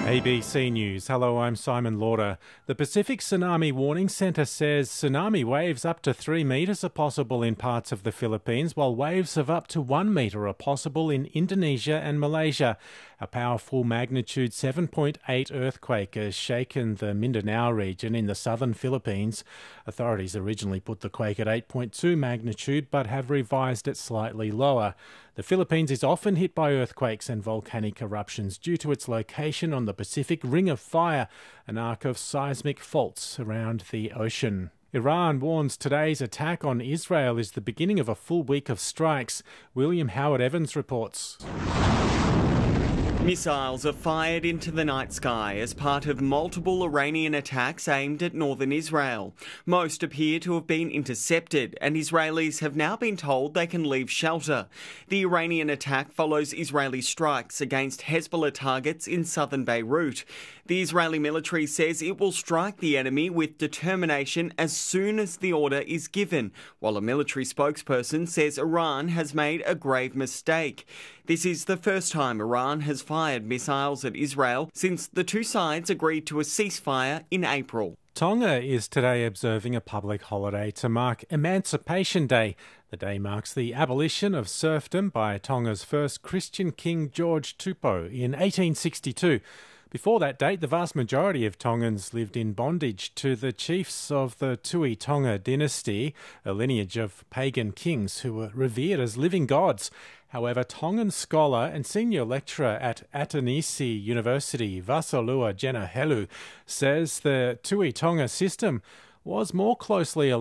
ABC News. Hello, I'm Simon Lauder. The Pacific Tsunami Warning Centre says tsunami waves up to 3 metres are possible in parts of the Philippines, while waves of up to 1 metre are possible in Indonesia and Malaysia. A powerful magnitude 7.8 earthquake has shaken the Mindanao region in the southern Philippines. Authorities originally put the quake at 8.2 magnitude but have revised it slightly lower. The Philippines is often hit by earthquakes and volcanic eruptions due to its location on the Pacific Ring of Fire, an arc of seismic faults around the ocean. Iran warns today's attack on Israel is the beginning of a full week of strikes. William Howard Evans reports. Missiles are fired into the night sky as part of multiple Iranian attacks aimed at northern Israel. Most appear to have been intercepted, and Israelis have now been told they can leave shelter. The Iranian attack follows Israeli strikes against Hezbollah targets in southern Beirut. The Israeli military says it will strike the enemy with determination as soon as the order is given, while a military spokesperson says Iran has made a grave mistake. This is the first time Iran has fired missiles at Israel since the two sides agreed to a ceasefire in April. Tonga is today observing a public holiday to mark Emancipation Day. The day marks the abolition of serfdom by Tonga's first Christian king, George Tupou, in 1862. Before that date, the vast majority of Tongans lived in bondage to the chiefs of the Tui Tonga dynasty, a lineage of pagan kings who were revered as living gods. However, Tongan scholar and senior lecturer at Atanisi University, Vasalua Jenahelu, says the Tui Tonga system was more closely aligned